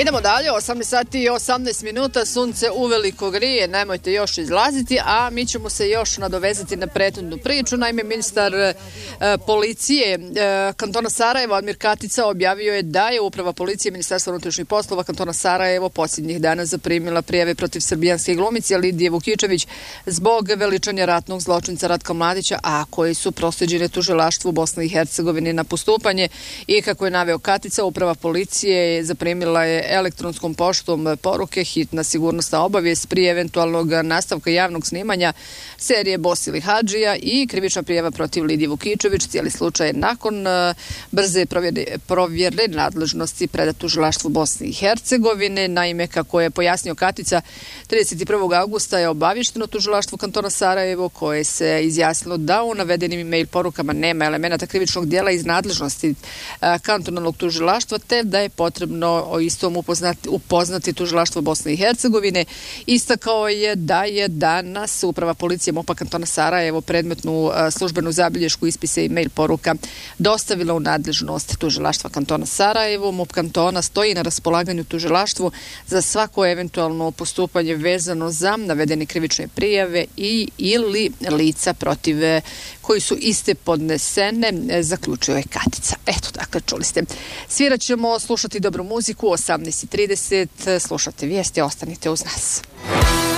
Idemo dalje, 18 sati i 18 minuta, sunce uveliko grije, nemojte još izlaziti, a mi ćemo se još nadovezati na prethodnu priču. Naime, ministar policije kantona Sarajevo, Admir Katica, objavio je da je uprava policije Ministarstva unutrašnjih poslova kantona Sarajevo posljednjih dana zaprimila prijave protiv srbijanske glumice Lidije Vukičević zbog veličanja ratnog zločinca Ratka Mladića, a koji su proslijeđeni tužilaštvu Bosne i Hercegovine na postupanje. I kako je naveo Katica, uprava policije zaprimila je elektronskom poštom poruke, hitna sigurnosna obavijest prije eventualnog nastavka javnog snimanja serije Bos ili Hadžija i krivična prijava protiv Lidije Vukičević. Cijeli slučaj nakon brze provjere nadležnosti predat tužilaštvu Bosne i Hercegovine. Naime, kako je pojasnio Katica, 31. augusta je obavišteno tužilaštvo kantona Sarajevo, koje se izjasnilo da u navedenim e-mail porukama nema elemenata krivičnog dijela iz nadležnosti kantonalnog tužilaštva, te da je potrebno o istom upoznati tužilaštvo Bosne i Hercegovine. Istakao je da je danas uprava policije MUP-a kantona Sarajevo predmetnu službenu zabilješku ispisa i mail poruka dostavila u nadležnost tužilaštva kantona Sarajevo. MUP kantona stoji na raspolaganju tužilaštvu za svako eventualno postupanje vezano za navedene krivične prijave i ili lica protiv koji su iste podnesene, zaključio je Katica. Eto, dakle, čuli ste. Svirat ćemo, slušati dobru muziku, 18:30, slušate vijesti, ostanite uz nas.